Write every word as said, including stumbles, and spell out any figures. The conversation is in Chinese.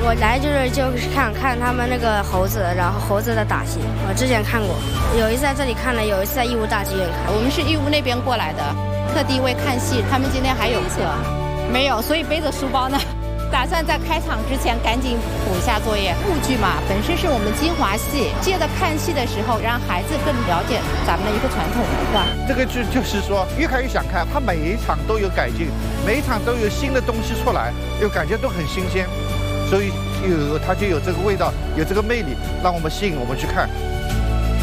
我来就是就是看看他们那个猴子，然后猴子的打戏，我之前看过，有一次在这里看了，有一次在义乌大剧院看。 我们是义乌那边过来的，特地为看戏，他们今天还有课，没有，所以背着书包呢。打算在开场之前赶紧补一下作业。沪剧嘛，本身是我们精华戏，借着看戏的时候，让孩子更了解咱们的一个传统文化。 这个剧就是说，越看越想看，它每一场都有改进，每一场都有新的东西出来，又感觉都很新鲜，所以有它就有这个味道，有这个魅力，让我们吸引我们去看。